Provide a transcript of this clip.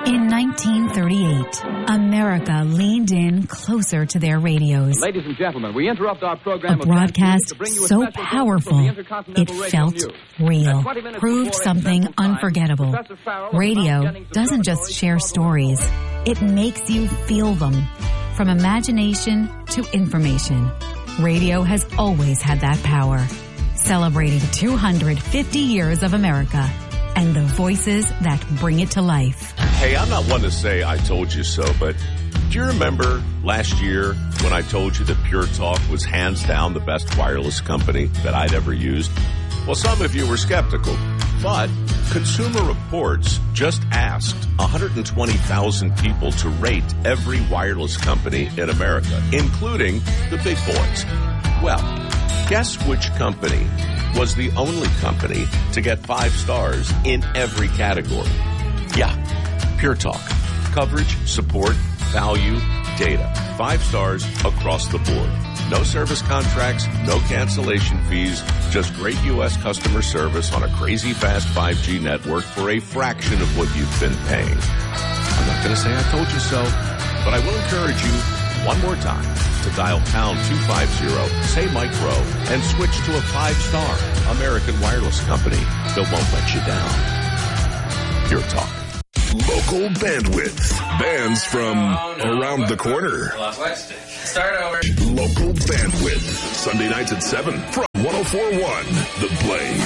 In 1938, America leaned in closer to their radios. Ladies and gentlemen, we interrupt our program. A broadcast so powerful, it felt real, proved something unforgettable. Radio doesn't just share stories, it makes you feel them. From imagination to information, radio has always had that power. Celebrating 250 years of America and the voices that bring it to life. Hey, I'm not one to say I told you so, but do you remember last year when I told you that Pure Talk was hands down the best wireless company that I'd ever used? Well, some of you were skeptical, but Consumer Reports just asked 120,000 people to rate every wireless company in America, including the big boys. Well, guess which company was the only company to get 5 stars in every category? Yeah, Pure Talk. Coverage, support, value, data. 5 stars across the board. No service contracts, no cancellation fees, just great U.S. customer service on a crazy fast 5G network for a fraction of what you've been paying. I'm not going to say I told you so, but I will encourage you one more time to dial pound 250, say micro, and switch to a 5-star American wireless company that won't let you down. Pure Talk. Local bandwidth. Bands from around the corner. Start over. Local bandwidth. Sunday nights at 7 from 104.1 The Blaze.